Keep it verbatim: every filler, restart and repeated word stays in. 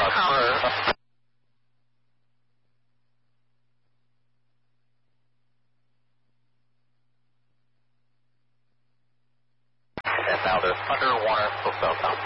Affirm. And now there's Thunder, Warner, Full Cell South.